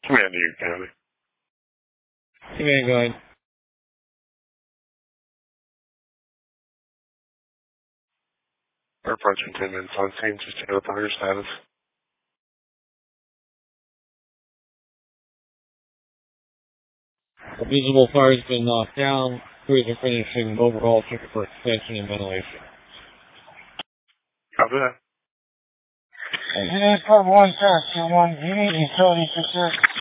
Command to you, County. Command, go ahead. We're approaching 10 minutes on scene. Just check out your status. The visible fire has been knocked down. Crews are finishing overhaul checking for expansion and ventilation. Copy that. Hey, Pub 1 South, 2-1, you need utility support.